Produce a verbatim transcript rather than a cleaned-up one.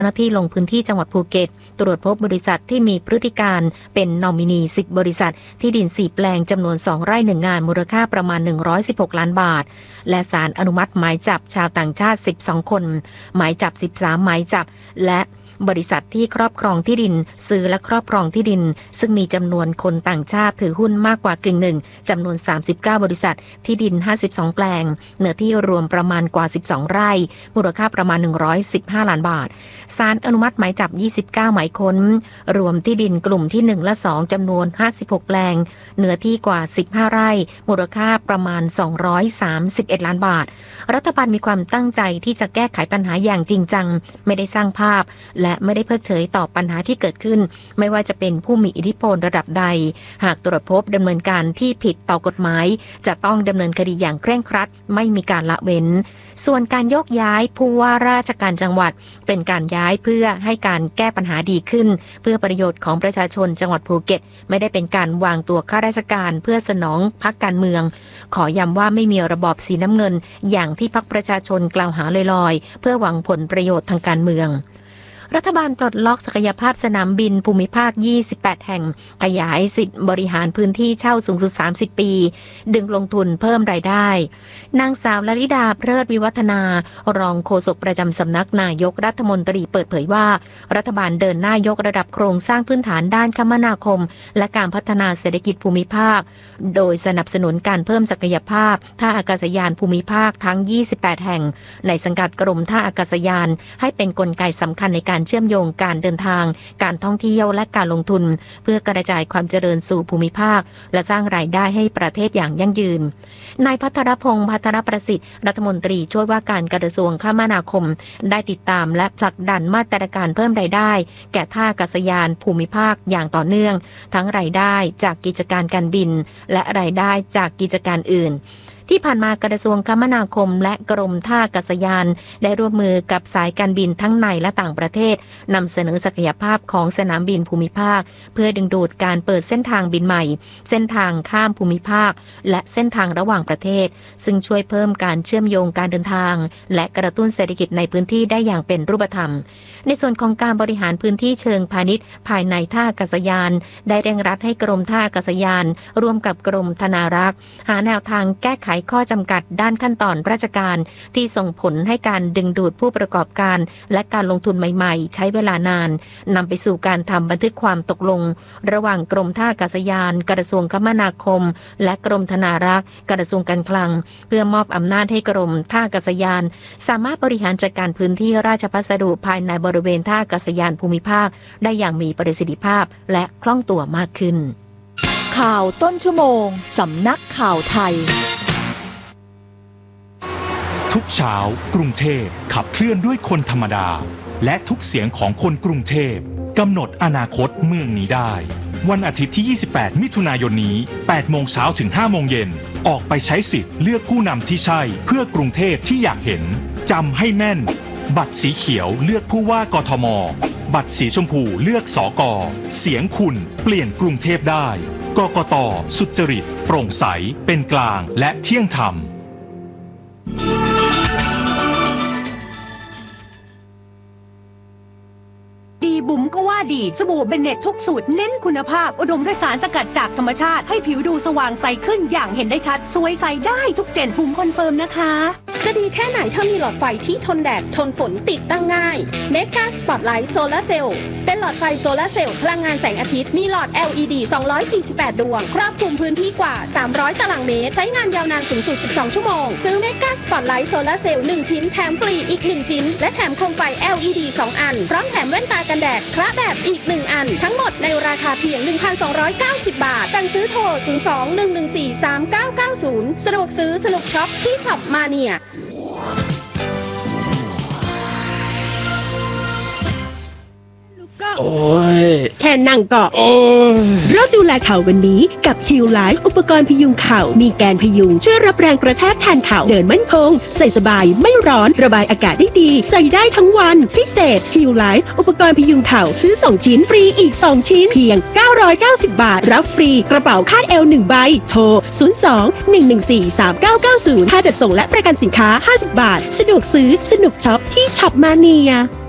จ้าหน้าที่ลงพื้นที่จังหวัดภูเก็ตตรวจพบบริษัทที่มีพฤติการเป็นนอมินีสิบบริษัทที่ดินสี่แปลงจำนวนสองไร่หนึ่งงานมูลค่าประมาณหนึ่งร้อยสิบหกล้านบาทและศาลอนุมัติหมายจับชาวต่างชาติสิบสองคนหมายจับสิบสามหมายจับและบริษัทที่ครอบครองที่ดินซื้อและครอบครองที่ดินซึ่งมีจำนวนคนต่างชาติถือหุ้นมากกว่ากึ่งหนึ่งจำนวนสามสิบเก้าบริษัทที่ดินห้าสิบสองแปลงเนื้อที่รวมประมาณกว่าสิบสองไร่มูลค่าประมาณหนึ่งร้อยสิบห้าล้านบาทศาลอนุมัติหมายจับยี่สิบเก้าหมายค้นรวมที่ดินกลุ่มที่หนึ่งและสองจำนวนห้าสิบหกแปลงเนื้อที่กว่าสิบห้าไร่มูลค่าประมาณสองร้อยสามสิบเอ็ดล้านบาทรัฐบาลมีความตั้งใจที่จะแก้ไขปัญหาอย่างจริงจังไม่ได้สร้างภาพและไม่ได้เพิกเฉยต่อปัญหาที่เกิดขึ้นไม่ว่าจะเป็นผู้มีอิทธิพลระดับใดหากตรวจพบดำเนินการที่ผิดต่อกฎหมายจะต้องดำเนินคดีอย่างเคร่งครัดไม่มีการละเว้นส่วนการโยกย้ายผู้ว่าราชการจังหวัดเป็นการย้ายเพื่อให้การแก้ปัญหาดีขึ้นเพื่อประโยชน์ของประชาชนจังหวัดภูเก็ตไม่ได้เป็นการวางตัวข้าราชการเพื่อสนองพรรคการเมืองขอย้ำว่าไม่มีระบอบสีน้ำเงินอย่างที่พรรคประชาชนกล่าวหาลอยๆเพื่อหวังผลประโยชน์ทางการเมืองรัฐบาลปลดล็อกศักยภาพสนามบินภูมิภาคยี่สิบแปดแห่งขยายสิทธิบริหารพื้นที่เช่าสูงสุดสามสิบปีดึงลงทุนเพิ่มรายได้นางสาวลลิดาเพลิดวิวัฒนารองโฆษกประจำสำนักนายกรัฐมนตรีเปิดเผยว่ารัฐบาลเดินหน้ายกระดับโครงสร้างพื้นฐานด้านคมนาคมและการพัฒนาเศรษฐกิจภูมิภาคโดยสนับสนุนการเพิ่มศักยภาพท่าอากาศยานภูมิภาคทั้งยี่สิบแปดแห่งในสังกัดกรมท่าอากาศยานให้เป็นกลไกสำคัญในการเชื่อมโยงการเดินทางการท่องเที่ยวและการลงทุนเพื่อกระจายความเจริญสู่ภูมิภาคและสร้างรายได้ให้ประเทศอย่างยั่งยืนนายภัทรพงษ์ภัทรประสิทธิ์รัฐมนตรีช่วยว่าการกระทรวงคมนาคมได้ติดตามและผลักดันมาตรการเพิ่มรายได้แก่ท่าอากาศยานภูมิภาคอย่างต่อเนื่องทั้งรายได้จากกิจการการบินและรายได้จากกิจการอื่นที่ผ่านมากระทรวงคมนาคมและกรมท่าอากาศยานได้ร่วมมือกับสายการบินทั้งในและต่างประเทศนำเสนอศักยภาพของสนามบินภูมิภาคเพื่อดึงดูดการเปิดเส้นทางบินใหม่เส้นทางข้ามภูมิภาคและเส้นทางระหว่างประเทศซึ่งช่วยเพิ่มการเชื่อมโยงการเดินทางและกระตุ้นเศรษฐกิจในพื้นที่ได้อย่างเป็นรูปธรรมในส่วนของการบริหารพื้นที่เชิงพาณิชย์ภายในท่าอากาศยานได้เร่งรัดให้กรมท่าอากาศยานร่วมกับกรมธนารักษ์หาแนวทางแก้ไขข้อจำกัดด้านขั้นตอนราชการที่ส่งผลให้การดึงดูดผู้ประกอบการและการลงทุนใหม่ๆใช้เวลานานนำไปสู่การทำบันทึกความตกลงระหว่างกรมท่าอากาศยานกระทรวงคมนาคมและกรมธนารักษ์กระทรวงการคลังเพื่อมอบอำนาจให้กรมท่าอากาศยานสามารถบริหารจัดการพื้นที่ราชพัสดุภายในบริเวณท่าอากาศยานภูมิภาคได้อย่างมีประสิทธิภาพและคล่องตัวมากขึ้นข่าวต้นชั่วโมงสำนักข่าวไทยทุกเช้ากรุงเทพขับเคลื่อนด้วยคนธรรมดาและทุกเสียงของคนกรุงเทพกำหนดอนาคตเมืองนี้ได้วันอาทิตย์ที่ยี่สิบแปดมิถุนายนนี้แปดโมงเช้าถึงห้าโมงเย็นออกไปใช้สิทธิ์เลือกผู้นำที่ใช่เพื่อกรุงเทพที่อยากเห็นจำให้แม่นบัตรสีเขียวเลือกผู้ว่ากทมบัตรสีชมพูเลือกสกเสียงคุณเปลี่ยนกรุงเทพได้กกต.สุจริตโปร่งใสเป็นกลางและเที่ยงธรรมดีบุ๋มก็ว่าดีสบู่เบนเน็ตทุกสูตรเน้นคุณภาพอุดมด้วยสารสกัดจากธรรมชาติให้ผิวดูสว่างใสขึ้นอย่างเห็นได้ชัดสวยใสได้ทุกเจนบุ๋มคอนเฟิร์มนะคะจะดีแค่ไหนถ้ามีหลอดไฟที่ทนแดดทนฝนติดตั้งง่าย Mega Spotlight Solar Cell เป็นหลอดไฟโซลาร์เซลล์พลังงานแสงอาทิตย์มีหลอด แอล อี ดี สองร้อยสี่สิบแปดดวงครอบคลุมพื้นที่กว่าสามร้อยตารางเมตรใช้งานยาวนานสูงสุดสิบสองชั่วโมงซื้อ Mega Spotlight Solar Cell หนึ่งชิ้นแถมฟรีอีกหนึ่งชิ้นและแถมโคมไฟ แอล อี ดี สองอันพร้อมแถมแว่นตากันแดดพระแบบอีกหนึ่งอันทั้งหมดในราคาเพียง หนึ่งพันสองร้อยเก้าสิบ บาทสั่งซื้อโทรศูนย์ สอง หนึ่ง หนึ่ง สี่ สาม เก้า เก้า ศูนย์สะดวกซื้อสนุกช็อปที่ช็อปมาเนียโอ้ยแค่นั่งก็โอ้ยเริ่มดูแลเข่าวันนี้กับ Heal Life อุปกรณ์พยุงเข่ามีแกนพยุงช่วยรับแรงกระแทกแทนเข่าเดินมั่นคงใส่สบายไม่ร้อนระบายอากาศได้ดีใส่ได้ทั้งวันพิเศษ Heal Life อุปกรณ์พยุงเข่าซื้อสองชิ้นฟรีอีกสองชิ้นเพียงเก้าร้อยเก้าสิบบาทรับฟรีกระเป๋าคาดเอวหนึ่งใบโทรศูนย์ สอง หนึ่ง หนึ่ง สี่ สาม เก้า เก้า ศูนย์ค่าจัดส่งและประกันสินค้าห้าสิบบาทสะดวกซื้อสนุกช็อปที่ช็อปมาเนีย